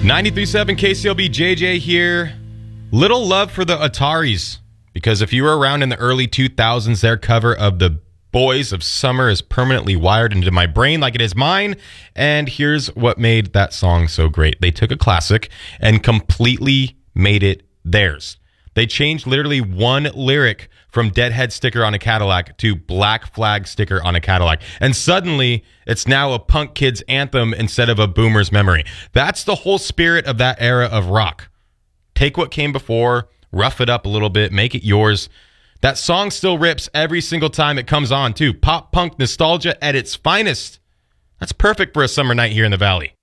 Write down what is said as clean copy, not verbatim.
93.7 KCLB, JJ here. Little love for the Ataris, because if you were around in the early 2000s, their cover of The Boys of Summer is permanently wired into my brain like it is mine. And here's what made that song so great. They took a classic and completely made it theirs. They changed literally one lyric from Deadhead sticker on a Cadillac to Black Flag sticker on a Cadillac. And suddenly, it's now a punk kid's anthem instead of a boomer's memory. That's the whole spirit of that era of rock. Take what came before, rough it up a little bit, make it yours. That song still rips every single time it comes on, too. Pop punk nostalgia at its finest. That's perfect for a summer night here in the Valley.